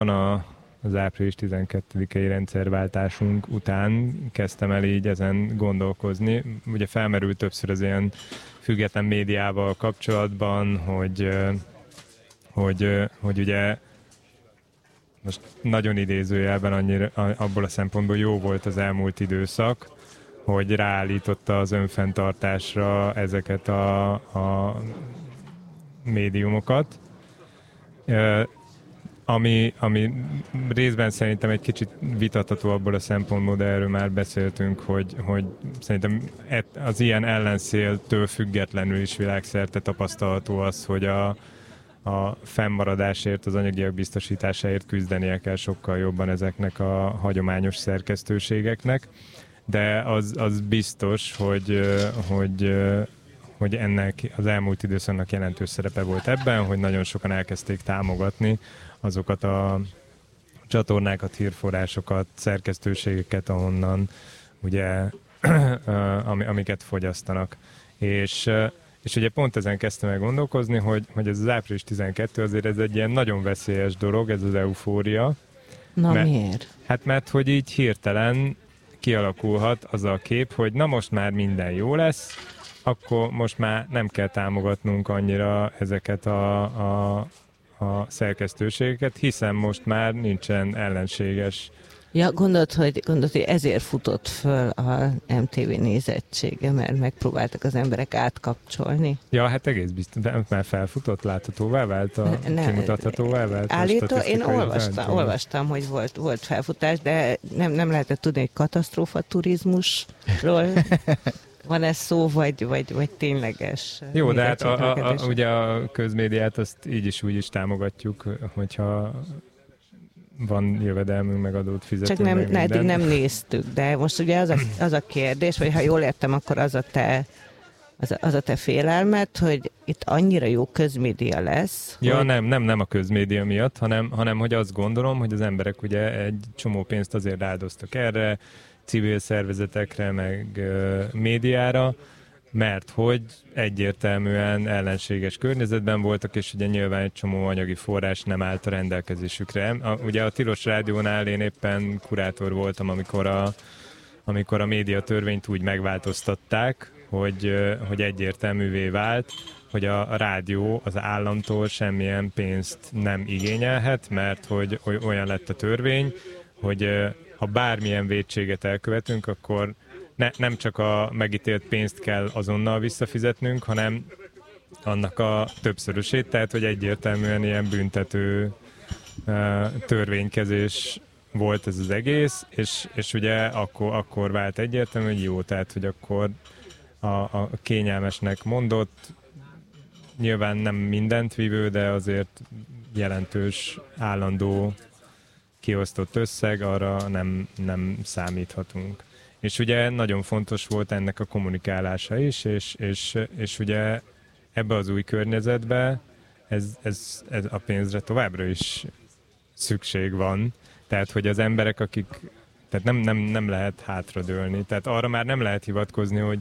Az április 12-i rendszerváltásunk után kezdtem el így ezen gondolkozni. Ugye felmerült többször az ilyen független médiával kapcsolatban, hogy ugye most nagyon idézőjelben annyira, abból a szempontból jó volt az elmúlt időszak, hogy ráállította az önfenntartásra ezeket a médiumokat. Ami részben szerintem egy kicsit vitatható abból a szempontból, de erről már beszéltünk, hogy szerintem az ilyen ellenszéltől függetlenül is világszerte tapasztalható az, hogy a fennmaradásért, az anyagiak biztosításáért küzdenie kell sokkal jobban ezeknek a hagyományos szerkesztőségeknek, de az biztos, hogy ennek az elmúlt időszaknak jelentős szerepe volt ebben, hogy nagyon sokan elkezdték támogatni azokat a csatornákat, hírforrásokat, szerkesztőségeket, ahonnan ugye, amiket fogyasztanak. És ugye pont ezen kezdtem el gondolkozni, hogy ez az április 12 azért ez egy ilyen nagyon veszélyes dolog, ez az eufória. Miért? Hát mert hogy így hirtelen kialakulhat az a kép, hogy na most már minden jó lesz, akkor most már nem kell támogatnunk annyira ezeket a szerkesztőségeket, hiszen most már nincsen ellenséges. Ja, gondolod, hogy ezért futott föl a MTV nézettsége, mert megpróbáltak az emberek átkapcsolni? Ja, hát egész biztos, de már felfutott, láthatóvá vált, kimutathatóvá vált? Állító, én olvastam, hogy volt felfutás, de nem lehetett tudni, hogy katasztrófa turizmusról van ez szó, vagy tényleges? Jó, de hát ugye a közmédiát azt így is úgy is támogatjuk, hogyha van jövedelmünk, meg adót fizetünk. Csak eddig nem néztük, de most ugye az a kérdés, vagy ha jól értem, akkor az a te félelmed, hogy itt annyira jó közmédia lesz. Ja, hogy... nem a közmédia miatt, hanem hogy azt gondolom, hogy az emberek ugye egy csomó pénzt azért áldoztak erre, civil szervezetekre, meg médiára, mert hogy egyértelműen ellenséges környezetben voltak, és ugye nyilván egy csomó anyagi forrás nem állt a rendelkezésükre. Ugye a Tilos Rádiónál én éppen kurátor voltam, amikor a médiatörvényt úgy megváltoztatták, hogy egyértelművé vált, hogy a rádió az államtól semmilyen pénzt nem igényelhet, mert hogy olyan lett a törvény, hogy ha bármilyen vétséget elkövetünk, akkor nem csak a megítélt pénzt kell azonnal visszafizetnünk, hanem annak a többszörösét, tehát hogy egyértelműen ilyen büntető törvénykezés volt ez az egész, és ugye akkor vált egyértelmű, hogy jó, tehát hogy akkor a kényelmesnek mondott, nyilván nem mindent vívő, de azért jelentős állandó kiosztott összeg, arra nem számíthatunk. És ugye nagyon fontos volt ennek a kommunikálása is, és ugye ebbe az új környezetbe ez a pénzre továbbra is szükség van. Tehát, hogy az emberek, tehát nem lehet hátradőlni. Tehát arra már nem lehet hivatkozni, hogy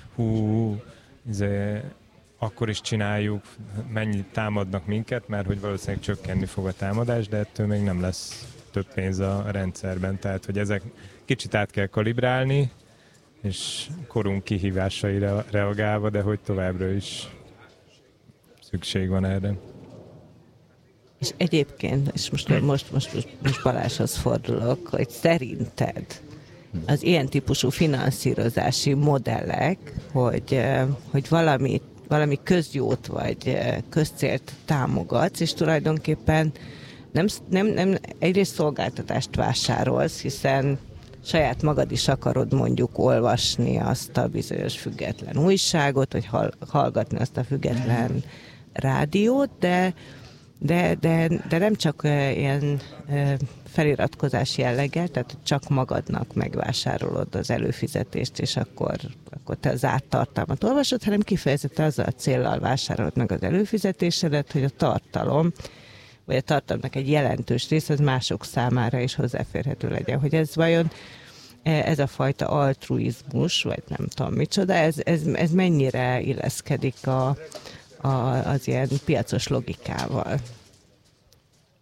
akkor is csináljuk, mennyit támadnak minket, mert hogy valószínűleg csökkenni fog a támadás, de ettől még nem lesz több pénz a rendszerben. Tehát, hogy ezek kicsit át kell kalibrálni, és korunk kihívásaira reagálva, de hogy továbbra is szükség van erre. És egyébként, és most Balázshoz fordulok, hogy szerinted az ilyen típusú finanszírozási modellek, hogy valami közjót vagy közcélt támogatsz, és tulajdonképpen nem egyrészt szolgáltatást vásárolsz, hiszen saját magad is akarod mondjuk olvasni azt a bizonyos független újságot, vagy hallgatni azt a független rádiót, de nem csak ilyen feliratkozás jelleggel, tehát csak magadnak megvásárolod az előfizetést, és akkor te az áttartalmat olvasod, hanem kifejezetten azzal a céllal vásárolod meg az előfizetésedet, hogy a tartalom, vagy a tartalomnak egy jelentős rész, az mások számára is hozzáférhető legyen. Hogy ez vajon ez a fajta altruizmus, vagy nem tudom micsoda, ez mennyire illeszkedik az ilyen piacos logikával?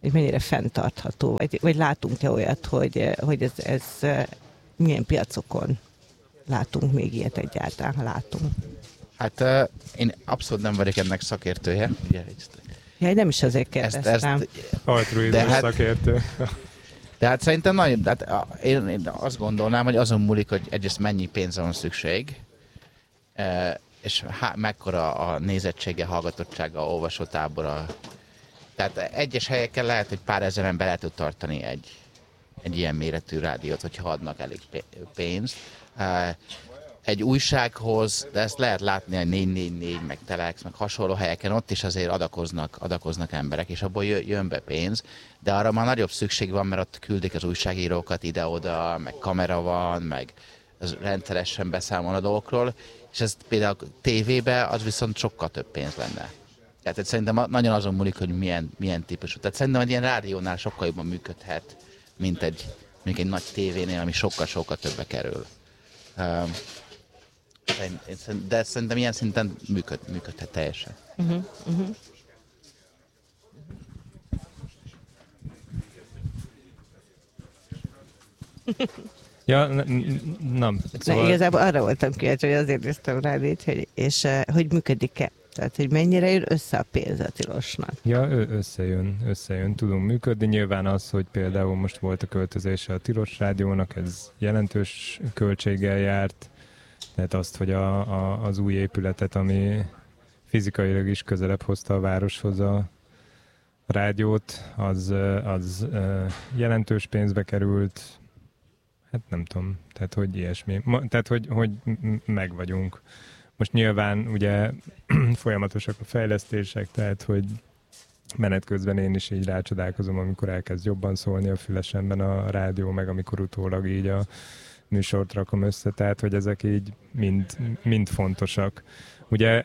hogy mennyire fenntartható, vagy látunk-e olyat, hogy ez milyen piacokon látunk még ilyet egyáltalán, ha látunk. Hát én abszolút nem vagyok ennek szakértője. Ugye, Ja, nem is azért kérdeztem. Altruizmus szakértő. De hát szerintem nagyon, én azt gondolnám, hogy azon múlik, hogy egyrészt mennyi pénzre van szükség, és mekkora a nézettsége, hallgatottsága, olvasótábora. Tehát egyes helyeken lehet, hogy pár ezer ember el tud tartani egy ilyen méretű rádiót, hogyha adnak elég pénzt. Egy újsághoz, de ezt lehet látni a 444, meg Telex, meg hasonló helyeken, ott is azért adakoznak emberek, és abból jön be pénz, de arra már nagyobb szükség van, mert ott küldik az újságírókat ide-oda, meg kamera van, meg rendszeresen beszámol a dolgokról, és ez például tévébe az viszont sokkal több pénz lenne. Tehát szerintem nagyon azon múlik, hogy milyen típusú. Tehát szerintem egy ilyen rádiónál sokkal jobban működhet, mint egy nagy tévénél, ami sokkal-sokkal többe kerül. De szerintem ilyen szinten működhet teljesen. Ja, nem. Szóval... Igazából arra voltam kíváncsi, hogy azért néztem rád így, és hogy működik-e? Tehát, hogy mennyire jön össze a pénz a Tilosnak? Ja, összejön, tudunk működni. Nyilván az, hogy például most volt a költözése a Tilos Rádiónak, ez jelentős költséggel járt. Tehát azt, hogy az új épületet, ami fizikailag is közelebb hozta a városhoz a rádiót, az jelentős pénzbe került. Hát nem tudom, tehát hogy ilyesmi. Tehát, hogy meg vagyunk. Most nyilván ugye folyamatosak a fejlesztések, tehát hogy menet közben én is így rácsodálkozom, amikor elkezd jobban szólni a fülesemben a rádió, meg amikor utólag így a műsort rakom össze, tehát hogy ezek így mind fontosak. Ugye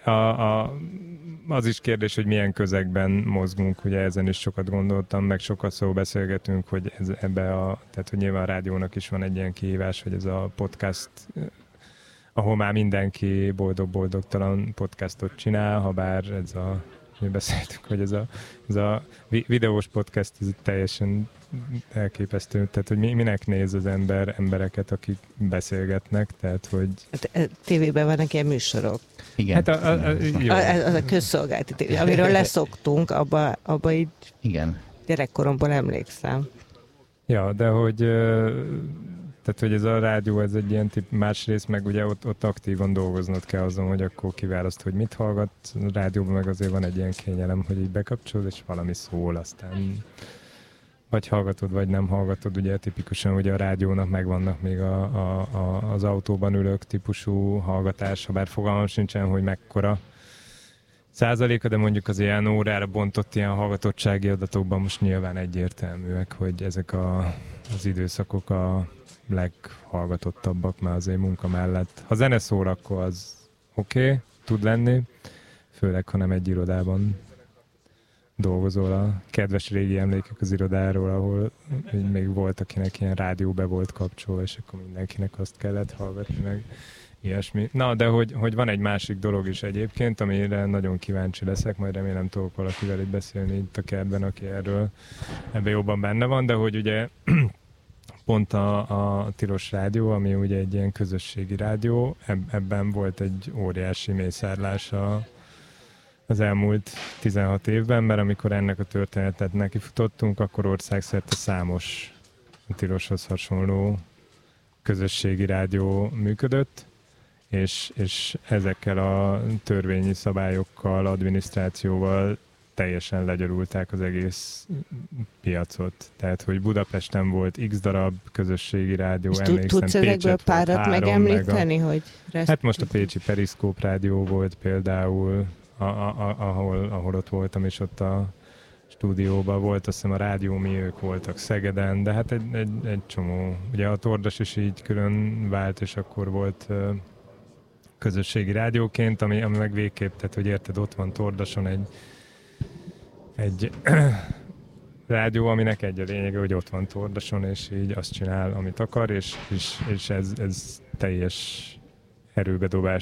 az is kérdés, hogy milyen közegben mozgunk, ugye ezen is sokat gondoltam, meg sokat beszélgetünk, hogy tehát hogy nyilván a rádiónak is van egy ilyen kihívás, hogy ez a podcast, ahol már mindenki boldog-boldogtalan podcastot csinál, ha bár mi beszéltük, hogy ez a videós podcast, ez teljesen elképesztő, tehát hogy minek néz az embereket, akik beszélgetnek, tehát hogy... Hát, tévében vannak ilyen műsorok. Igen. Hát az a közszolgálati tévé, amiről leszoktunk, abba így igen. Gyerekkoromból emlékszem. Ja, de hogy... Tehát, hogy ez a rádió, ez egy ilyen másrészt, meg ugye ott aktívan dolgoznod kell azon, hogy akkor kiválaszt, hogy mit hallgat. A rádióban meg azért van egy ilyen kényelem, hogy így bekapcsolod, és valami szól, aztán vagy hallgatod, vagy nem hallgatod. Ugye tipikusan ugye a rádiónak megvannak még az autóban ülők típusú hallgatás, ha bár fogalmam sincsen, hogy mekkora százaléka, de mondjuk az ilyen órára bontott ilyen hallgatottsági adatokban most nyilván egyértelműek, hogy ezek az időszakok a leghallgatottabbak már azért munka mellett. Ha zene szól, akkor az oké, tud lenni, főleg, ha nem egy irodában dolgozol. A kedves régi emlékek az irodáról, ahol még volt, akinek ilyen rádió be volt kapcsolva, és akkor mindenkinek azt kellett hallgatni, meg ilyesmi. Na, de hogy van egy másik dolog is egyébként, amire nagyon kíváncsi leszek, majd remélem tudok valakivel itt beszélni itt a kertben, aki ebben jobban benne van, de hogy ugye pont a Tilos Rádió, ami ugye egy ilyen közösségi rádió, ebben volt egy óriási mészárlás az elmúlt 16 évben, mert amikor ennek a történetet nekifutottunk, akkor országszerte számos a Tiloshoz hasonló közösségi rádió működött, és ezekkel a törvényi szabályokkal, adminisztrációval teljesen legyarulták az egész piacot. Tehát, hogy Budapesten volt x darab közösségi rádió, és emlékszem, tudsz ezekből párat megemlíteni, hogy... Hát most a pécsi Periszkóp rádió volt például, ahol ott voltam, és ott a stúdióban volt, azt hiszem a Rádió Mi, ők voltak Szegeden, de hát egy csomó. Ugye a Tordas is így külön vált, és akkor volt közösségi rádióként, ami meg végképp, tehát hogy érted, ott van Tordason egy rádió, aminek egy a lényege, hogy ott van Tordason, és így azt csinál, amit akar, és ez teljes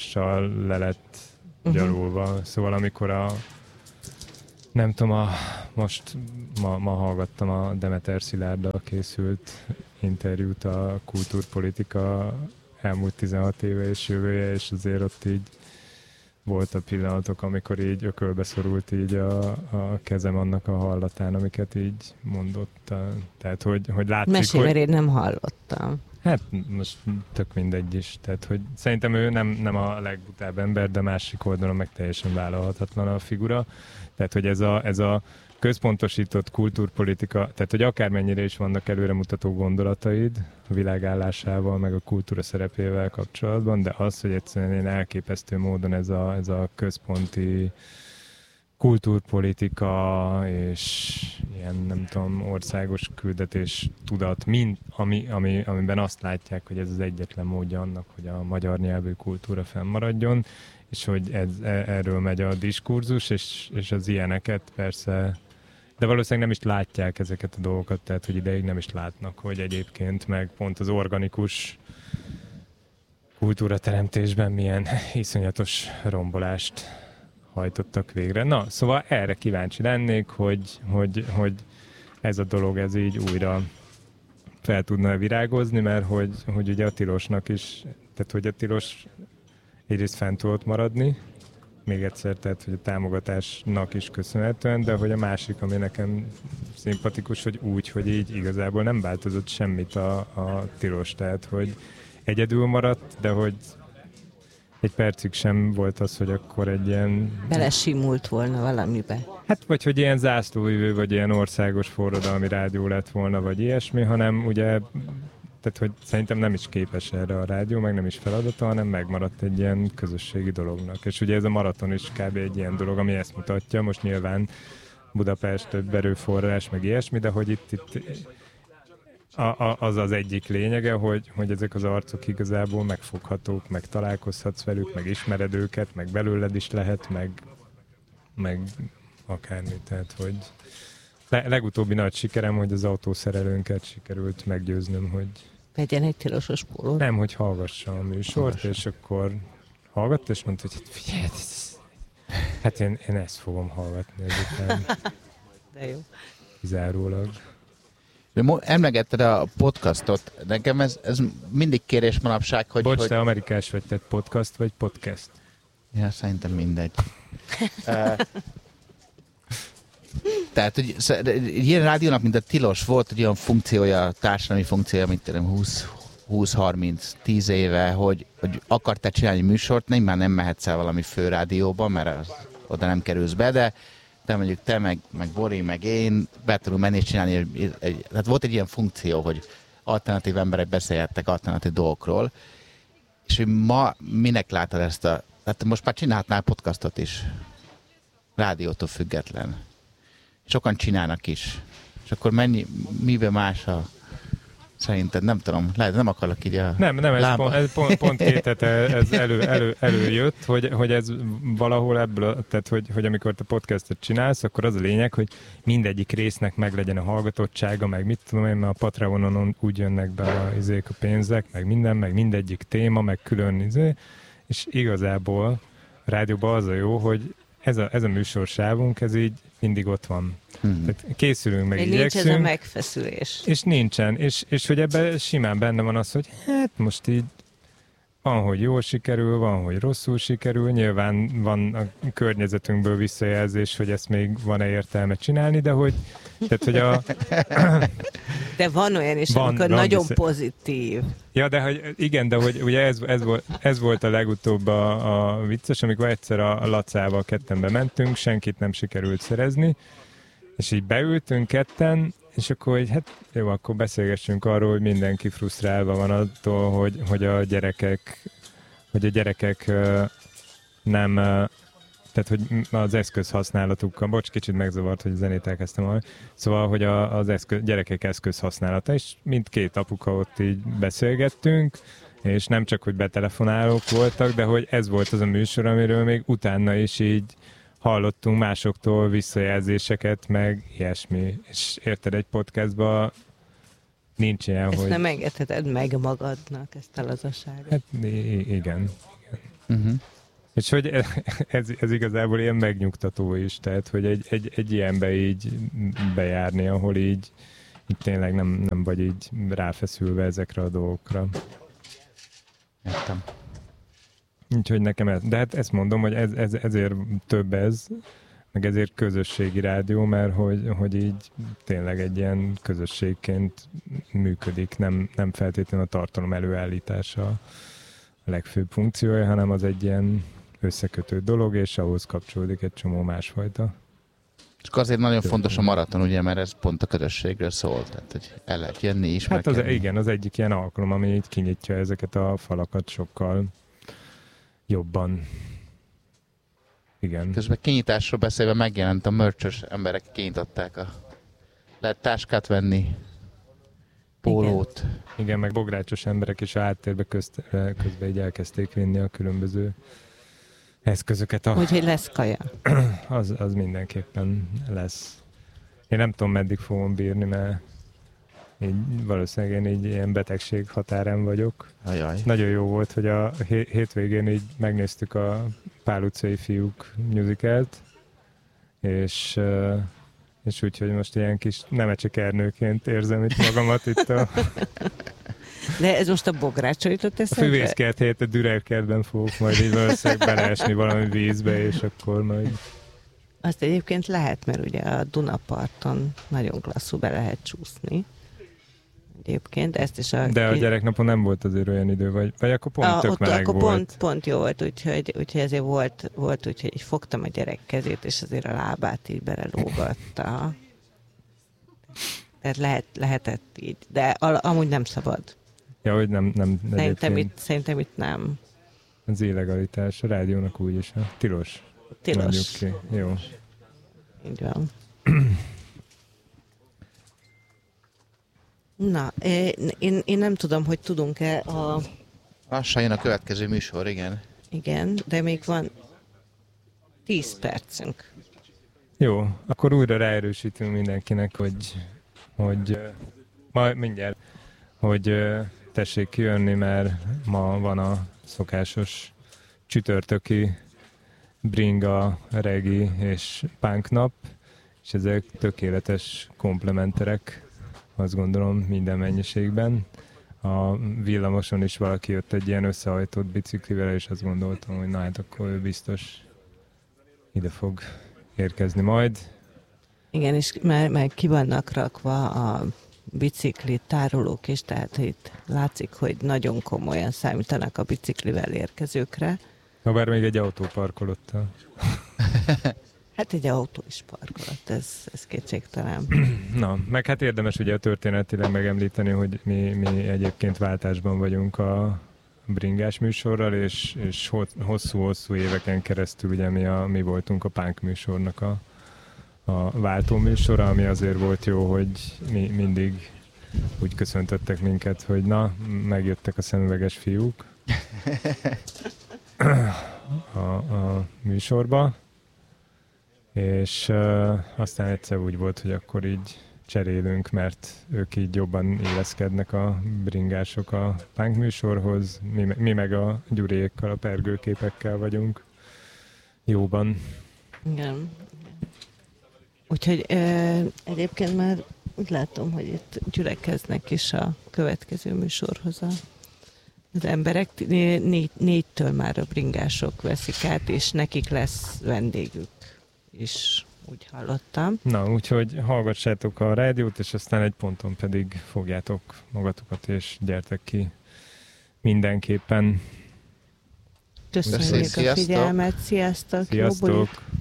erőbedobással le lett gyarulva. Szóval amikor nem tudom, most ma hallgattam a Demeter Szilárddal készült interjút a kultúrpolitika elmúlt 16 éve és jövője, és azért ott így volt a pillanatok, amikor így ökölbe szorult így a kezem annak a hallatán, amiket így mondott. Tehát, hogy látszik, mesélj, mert én nem hallottam. Hát most tök mindegy is. Tehát, hogy szerintem ő nem a legbutább ember, de másik oldalon meg teljesen vállalhatatlan a figura. Tehát, hogy ez a központosított kultúrpolitika, tehát, hogy akármennyire is vannak előremutató gondolataid a világállásával, meg a kultúra szerepével kapcsolatban, de az, hogy egyszerűen én elképesztő módon ez a központi kultúrpolitika és ilyen, nem tudom, országos küldetés tudat, amiben azt látják, hogy ez az egyetlen módja annak, hogy a magyar nyelvű kultúra fennmaradjon, és hogy erről megy a diskurzus, és az ilyeneket persze, de valószínűleg nem is látják ezeket a dolgokat, tehát hogy ideig nem is látnak, hogy egyébként meg pont az organikus kultúrateremtésben milyen iszonyatos rombolást hajtottak végre. Na, szóval erre kíváncsi lennék, hogy ez a dolog ez így újra fel tudna virágozni, mert hogy ugye a Tilosnak is, tehát hogy a Tilos egyrészt fent tudott maradni, még egyszer, tehát hogy a támogatásnak is köszönhetően, de hogy a másik, ami nekem szimpatikus, hogy úgy, hogy így igazából nem változott semmit a Tilos, tehát hogy egyedül maradt, de hogy egy percig sem volt az, hogy akkor egy ilyen... Belesimult volna valamibe. Hát vagy hogy ilyen zászlóvivő, vagy ilyen országos forradalmi rádió lett volna, vagy ilyesmi, hanem ugye, tehát hogy szerintem nem is képes erre a rádió, meg nem is feladata, hanem megmaradt egy ilyen közösségi dolognak. És ugye ez a maraton is kb. Egy ilyen dolog, ami ezt mutatja. Most nyilván Budapest több erőforrás, meg ilyesmi, de hogy itt az az egyik lényege, hogy ezek az arcok igazából megfoghatók, meg találkozhatsz velük, meg ismered őket, meg belőled is lehet, meg akármi. Tehát, hogy legutóbbi nagy sikerem, hogy az autószerelőnket sikerült meggyőznöm, hogy vegyen egy tilosos pólót. Nem, hogy hallgassa a műsort, és akkor hallgatta, és mondta, hogy figyelj, hát én ezt fogom hallgatni ezután. De jó. Kizárólag. Emlegetted a podcastot. Nekem ez mindig kérés manapság, hogy... Bocs, te amerikás vagy, tehát podcast vagy podcast? Ja, szerintem mindegy. Tehát, hogy egy ilyen rádiónak, mint a Tilos volt egy olyan funkciója, társadalmi funkciója, mint 20-30-10 éve, hogy akartál csinálni műsort, már nem mehetsz el valami főrádióba, mert oda nem kerülsz be, de mondjuk te, meg Bori, meg én be tudunk menni és csinálni. Tehát volt egy ilyen funkció, hogy alternatív emberek beszélhettek alternatív dolgokról, és hogy ma minek látod ezt tehát most már csinálhatnál podcastot is. Rádiótól független. Sokan csinálnak is. És akkor miben más szerinted? Nem tudom, lehet, nem akarok így a Nem, ez pont két hete ez előjött, hogy ez valahol ebből, tehát hogy amikor te podcastet csinálsz, akkor az a lényeg, hogy mindegyik résznek meg legyen a hallgatottsága, meg mit tudom én, mert a Patreonon úgy jönnek be a pénzek, meg minden, meg mindegyik téma, meg külön és igazából a rádióban az a jó, hogy ez a műsorsávunk, ez így mindig ott van. Tehát készülünk, meg igyekszünk. Nincs ez a megfeszülés. És nincsen. És hogy ebben simán benne van az, hogy hát most így van, hogy jól sikerül, van, hogy rosszul sikerül. Nyilván van a környezetünkből visszajelzés, hogy ezt még van-e értelme csinálni, de hogy... Tehát, hogy De van olyan is, amikor nagyon pozitív. Ja, de hogy igen, de hogy ugye ez volt a legutóbb a vicces, amikor egyszer a Lacával ketten bementünk, senkit nem sikerült szerezni, és így beültünk ketten, és akkor hogy hát jó, akkor beszélgessünk arról, hogy mindenki frusztrálva van attól, hogy a gyerekek nem... Tehát, hogy az eszközhasználatukkal, bocs, kicsit megzavart, hogy a zenét elkezdtem hallani. Szóval, hogy az gyerekek eszközhasználata, és mindkét apuka ott így beszélgettünk, és nem csak, hogy betelefonálók voltak, de hogy ez volt az a műsor, amiről még utána is így hallottunk másoktól visszajelzéseket, meg ilyesmi. És érted, egy podcastban nincs ilyen, ezt hogy... nem engedheted meg magadnak, ezt a lazaságot. Hát igen. Uh-huh. És hogy ez igazából ilyen megnyugtató is, tehát hogy egy ilyenbe így bejárni, ahol így tényleg nem vagy így ráfeszülve ezekre a dolgokra. Értem. Úgyhogy nekem de hát ezt mondom, hogy ezért több ez, meg ezért közösségi rádió, mert hogy így tényleg egy ilyen közösségként működik, nem feltétlenül a tartalom előállítása a legfőbb funkciója, hanem az egy ilyen összekötő dolog, és ahhoz kapcsolódik egy csomó másfajta. És azért nagyon fontos a maraton, ugye, mert ez pont a közösségről szól, tehát hogy el lehet jönni, ismerkedni. Hát igen, az egyik ilyen alkalom, ami így kinyitja ezeket a falakat sokkal jobban. Igen. Közben kinyitásról beszélve megjelent a merch-ös emberek, kinyitották lehet táskát venni, pólót. Igen, meg bográcsos emberek is a háttérbe közben így elkezdték vinni a különböző eszközöket. Úgyhogy lesz kaja. Az mindenképpen lesz. Én nem tudom, meddig fogom bírni, mert valószínűleg én így ilyen betegség határán vagyok. Ajaj. Nagyon jó volt, hogy a hétvégén így megnéztük a Pál utcai fiúk musicalt, és úgyhogy most ilyen kis nemecsekernőként érzem itt magamat itt De ez most a bográcsra jutott a eszembe? füvészkert helyett a Dürerkertben fogok majd így valószínűleg beleesni valami vízbe, és akkor majd... Azt egyébként lehet, mert ugye a Dunaparton nagyon klasszul be lehet csúszni. Egyébként ezt is De a gyereknapon nem volt azért olyan idő, vagy akkor pont tök meleg akkor volt. Pont jó volt, úgyhogy ezért volt, úgyhogy így fogtam a gyerek kezét, és azért a lábát így belelógatta. Tehát lehetett így, de amúgy nem szabad. Ja, hogy nem Szerintem itt nem. Az illegalitás, a rádiónak úgyis, tilos. Tilos. Ki. Jó. Így van. Na, én nem tudom, hogy tudunk-e Lassan jön a következő műsor, igen. Igen, de még van 10 percünk. Jó, akkor újra ráerősítünk mindenkinek, hogy majd mindjárt, hogy tessék kijönni, mert ma van a szokásos csütörtöki bringa, regi és punk nap, és ezek tökéletes komplementerek, azt gondolom, minden mennyiségben. A villamoson is valaki jött egy ilyen összehajtott biciklivel, és azt gondoltam, hogy na hát akkor ő biztos ide fog érkezni majd. Igen, és már ki vannak rakva a bicikli tárolók is, tehát itt látszik, hogy nagyon komolyan számítanak a biciklivel érkezőkre. Habár még egy autó parkolott. Hát egy autó is parkolott, ez kétségtelen. Na, meg hát érdemes ugye történetileg megemlíteni, hogy mi egyébként váltásban vagyunk a bringás műsorral, és hosszú-hosszú éveken keresztül ugye mi voltunk a punk műsornak a váltó műsora, ami azért volt jó, hogy mi mindig úgy köszöntöttek minket, hogy na, megjöttek a szemüveges fiúk a műsorba, és aztán egyszer úgy volt, hogy akkor így cserélünk, mert ők így jobban illeszkednek a bringások a punk műsorhoz, mi meg a Gyuriékkal, a pergőképekkel vagyunk jóban. Igen. Úgyhogy egyébként már úgy látom, hogy itt gyülekeznek is a következő műsorhoz az emberek. 4-től már a bringások veszik át, és nekik lesz vendégük is, úgy hallottam. Na, úgyhogy hallgassátok a rádiót, és aztán egy ponton pedig fogjátok magatokat, és gyertek ki mindenképpen. Köszönjük a figyelmet, sziasztok! Sziasztok!